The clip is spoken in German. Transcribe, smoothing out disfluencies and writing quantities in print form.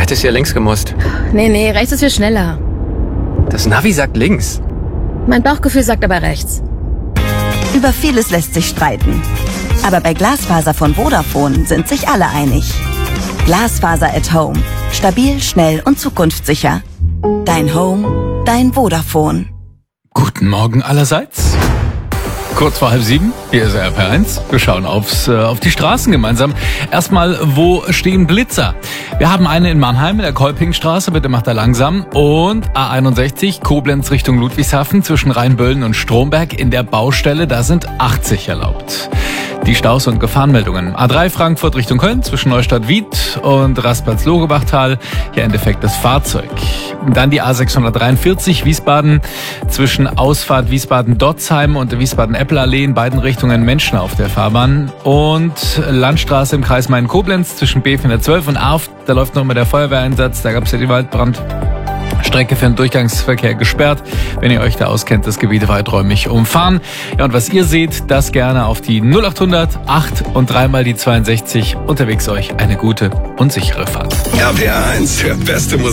hättest ja links gemusst. Nee, rechts ist viel schneller. Das Navi sagt links. Mein Bauchgefühl sagt aber rechts. Über vieles lässt sich streiten. Aber bei Glasfaser von Vodafone sind sich alle einig. Glasfaser at Home. Stabil, schnell und zukunftssicher. Dein Home, dein Vodafone. Guten Morgen allerseits. Kurz vor 6:30, hier ist RP1. Wir schauen auf die Straßen gemeinsam. Erstmal, wo stehen Blitzer? Wir haben eine in Mannheim, in der Kolpingstraße, bitte macht er langsam. Und A61, Koblenz Richtung Ludwigshafen, zwischen Rheinböllen und Stromberg in der Baustelle, da sind 80 erlaubt. Die Staus- und Gefahrenmeldungen. A3 Frankfurt Richtung Köln, zwischen Neustadt-Wied und Raspatz-Logebachtal. Hier ein defektes Fahrzeug. Dann die A643 Wiesbaden, zwischen Ausfahrt Wiesbaden-Dotzheim und der Wiesbaden-Eppel-Allee in beiden Richtungen Menschen auf der Fahrbahn. Und Landstraße im Kreis Main-Koblenz zwischen B412 und Arft, da läuft noch immer der Feuerwehreinsatz, da gab es ja den Waldbrand. Strecke für den Durchgangsverkehr gesperrt. Wenn ihr euch da auskennt, das Gebiet weiträumig umfahren. Ja, und was ihr seht, das gerne auf die 0800 8 und 3 mal die 62. Unterwegs euch eine gute und sichere Fahrt. RPR1, der beste Musik.